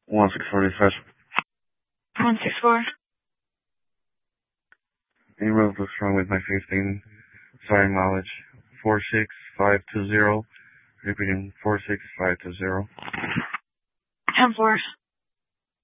164 dispatch. 164. Any road looks wrong with my 15. Sorry, mileage. 46520. Repeating 46520. 10-4.